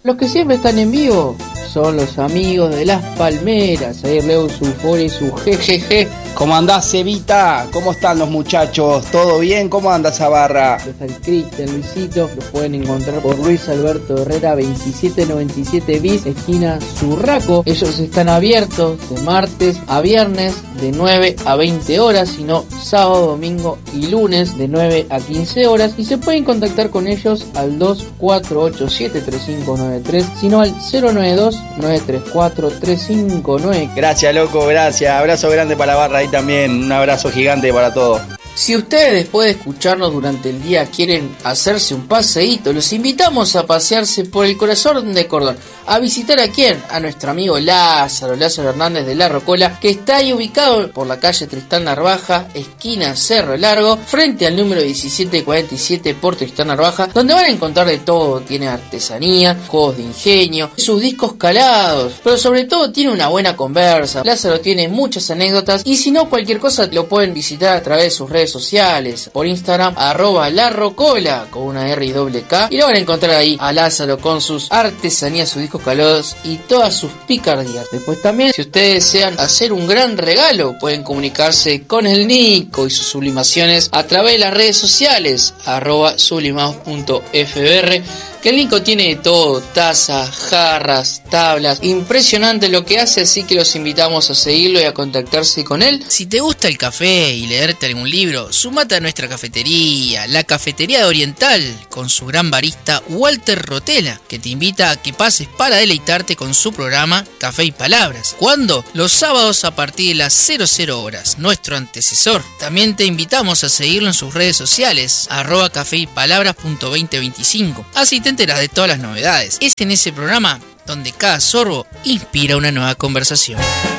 Los que siempre están en vivo son los amigos de Las Palmeras. Ahí leo su foro y su jejeje. ¿Cómo andás, Evita? ¿Cómo están los muchachos? ¿Todo bien? ¿Cómo anda esa barra? Está el Cristian, Luisito. Los pueden encontrar por Luis Alberto Herrera 2797 bis, esquina Surraco. Ellos están abiertos de martes a viernes de 9 a 20 horas, sino sábado, domingo y lunes de 9 a 15 horas. Y se pueden contactar con ellos al 2487-3593, sino al 092-934-359. Gracias, loco, gracias. Abrazo grande para la barra ahí también. Un abrazo gigante para todos. Si ustedes después de escucharnos durante el día quieren hacerse un paseíto, los invitamos a pasearse por el corazón de Cordón. ¿A visitar a quién? A nuestro amigo Lázaro Hernández de La Rocola, que está ahí ubicado por la calle Tristán Narvaja, esquina Cerro Largo, frente al número 1747 por Tristán Narvaja, donde van a encontrar de todo. Tiene artesanía, juegos de ingenio, sus discos calados, pero sobre todo tiene una buena conversa. Lázaro tiene muchas anécdotas y si no, cualquier cosa lo pueden visitar a través de sus redes sociales, por Instagram, @larrocola con una R y doble K, y lo van a encontrar ahí a Lázaro con sus artesanías, sus discos calados y todas sus picardías. Después también, si ustedes desean hacer un gran regalo, pueden comunicarse con el Nico y sus sublimaciones a través de las redes sociales, @sublimados.fbr, que el Nico tiene de todo, tazas, jarras, tablas, impresionante lo que hace, así que los invitamos a seguirlo y a contactarse con él. Si te gusta el café y leerte algún libro, sumate a nuestra cafetería, la Cafetería de Oriental, con su gran barista Walter Rotela, que te invita a que pases para deleitarte con su programa Café y Palabras. ¿Cuándo? Los sábados a partir de las 00 horas, nuestro antecesor. También te invitamos a seguirlo en sus redes sociales, @cafeypalabras.2025. Así te enteras de todas las novedades. Es en ese programa donde cada sorbo inspira una nueva conversación.